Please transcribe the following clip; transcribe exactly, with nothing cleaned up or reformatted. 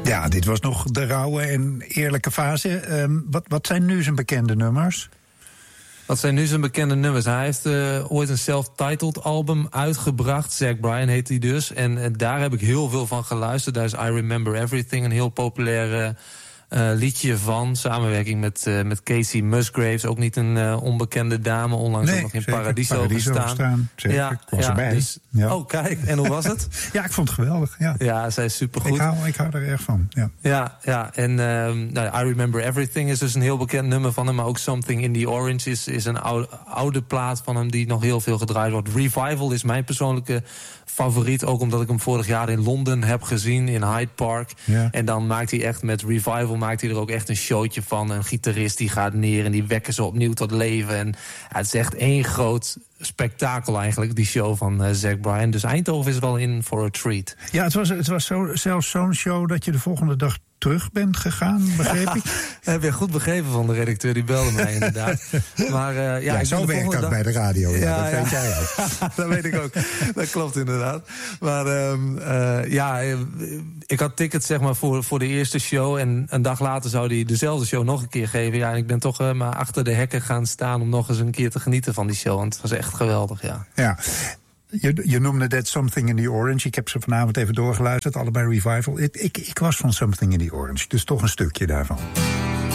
Ja, dit was nog de rauwe en eerlijke fase. Um, wat, wat zijn nu zijn bekende nummers? Wat zijn nu zijn bekende nummers? Hij heeft uh, ooit een self-titled album uitgebracht. Zach Bryan heet hij dus. En, en daar heb ik heel veel van geluisterd. Daar is I Remember Everything een heel populaire uh, liedje van. Samenwerking met, uh, met Casey Musgraves. Ook niet een uh, onbekende dame. Onlangs nee, ook nog in zeker. Paradiso, Paradiso gestaan. gestaan. Zeker, ja, ik was ja, erbij. Dus, ja. Oh, kijk. En hoe was het? Ja, ik vond het geweldig. Ja, ja zij is supergoed. Ik hou, ik hou er erg van. Ja, ja. ja. En uh, nou, I Remember Everything is dus een heel bekend nummer van hem. Maar ook Something in the Orange is, is een oude, oude plaat van hem die nog heel veel gedraaid wordt. Revival is mijn persoonlijke favoriet. Ook omdat ik hem vorig jaar in Londen heb gezien, in Hyde Park. Ja. En dan maakt hij echt met Revival maakt hij er ook echt een showtje van. Een gitarist die gaat neer en die wekken ze opnieuw tot leven. En ja, het is echt één groot spektakel eigenlijk, die show van uh, Zach Bryan. Dus Eindhoven is wel in for a treat. Ja, het was, het was zo, zelfs zo'n show dat je de volgende dag terug bent gegaan, begreep ik? Dat heb je goed begrepen van de redacteur, die belde mij inderdaad. Maar, uh, ja, ja, zo werkt dat dag bij de radio, ja, ja, dat ja. weet jij ook. Dat weet ik ook, dat klopt inderdaad. Maar um, uh, ja, ik had tickets zeg maar voor, voor de eerste show en een dag later zou hij dezelfde show nog een keer geven. Ja, en ik ben toch uh, maar achter de hekken gaan staan om nog eens een keer te genieten van die show. Want het was echt geweldig, ja. Ja. Je, je noemde That Something in the Orange. Ik heb ze vanavond even doorgeluisterd, allebei Revival. Ik, ik, ik was van Something in the Orange, dus toch een stukje daarvan.